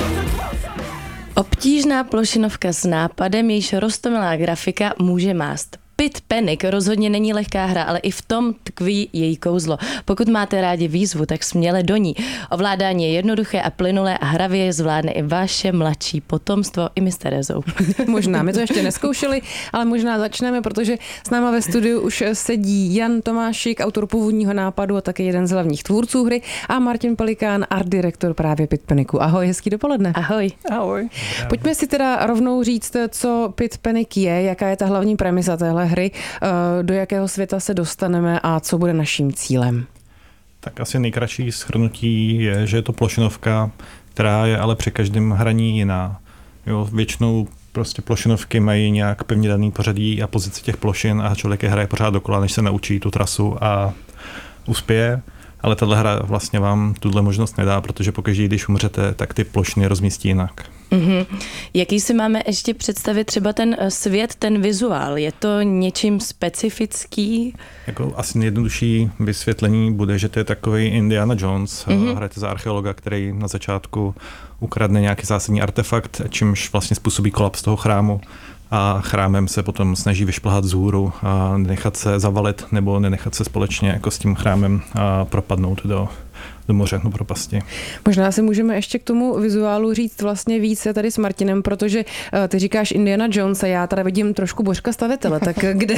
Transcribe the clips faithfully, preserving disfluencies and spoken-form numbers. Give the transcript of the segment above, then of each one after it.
Obtížná plošinovka s nápadem, jejíž roztomilá grafika může mást. Pit Panic rozhodně není lehká hra, ale i v tom tkví její kouzlo. Pokud máte rádi výzvu, tak směle do ní. Ovládání je jednoduché a plynulé a hravě zvládne i vaše mladší potomstvo, i my s Terezou. Možná, my to ještě neskoušeli, ale možná začneme, protože s náma ve studiu už sedí Jan Tomášik, autor původního nápadu a také jeden z hlavních tvůrců hry, a Martin Pelikán, art direktor právě Pit Panicu. Ahoj, hezký dopoledne. Ahoj. Ahoj. Pojďme si teda rovnou říct, co Pit Panic je, jaká je ta hlavní premisa téhle hry, do jakého světa se dostaneme a co bude naším cílem. Tak asi nejkratší shrnutí je, že je to plošinovka, která je ale při každém hraní jiná. Jo, většinou prostě plošinovky mají nějak pevně daný pořadí a pozici těch plošin a člověk je hraje pořád dokola, než se naučí tu trasu a uspěje. Ale tahle hra vlastně vám tuhle možnost nedá, protože pokaždé, když umřete, tak ty plošiny rozmístí jinak. Mm-hmm. Jaký si máme ještě představit třeba ten svět, ten vizuál? Je to něčím specifický? Jako asi nejjednodušší vysvětlení bude, že to je takový Indiana Jones. Mm-hmm. Hrajete za archeologa, který na začátku ukradne nějaký zásadní artefakt, čímž vlastně způsobí kolaps toho chrámu. A chrámem se potom snaží vyšplhat vzhůru a nechat se zavalit nebo nenechat se společně jako s tím chrámem a propadnout do, do moře, do propasti. Možná si můžeme ještě k tomu vizuálu říct vlastně víc tady s Martinem, protože ty říkáš Indiana Jones a já tady vidím trošku Božka stavitele, tak kde,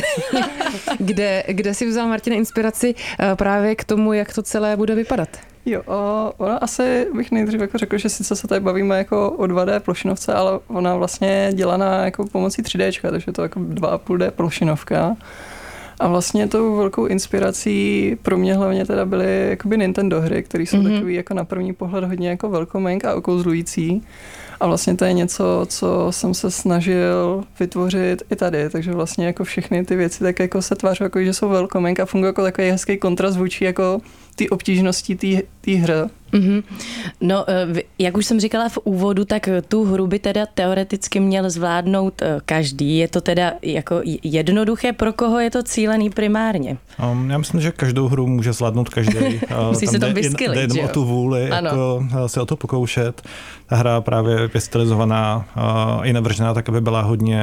kde, kde si vzal Martin inspiraci právě k tomu, jak to celé bude vypadat? Jo, ona asi bych nejdřív jako řekl, že sice se tady bavíme jako o dva dé plošinovce, ale ona vlastně je dělaná jako pomocí tři déčka, takže to je jako dva a půl dé plošinovka. A vlastně tou velkou inspirací pro mě hlavně teda byly jakoby Nintendo hry, které jsou mm-hmm. takový jako na první pohled hodně jako velkomenk a okouzlující. A vlastně to je něco, co jsem se snažil vytvořit i tady, takže vlastně jako všechny ty věci tak jako se tváří, jako, že jsou velkomenk a fungují jako takový hezký kontrast vůči jako ty obtížnosti té hry. Mm-hmm. No, jak už jsem říkala v úvodu, tak tu hru by teda teoreticky měl zvládnout každý. Je to teda jako jednoduché, pro koho je to cílený primárně? Um, já myslím, že každou hru může zvládnout každý. Musí se tam vyskylit, jde jenom o tu vůli, jako se o to pokoušet. Ta hra právě je stylizovaná, i navržená tak, aby byla hodně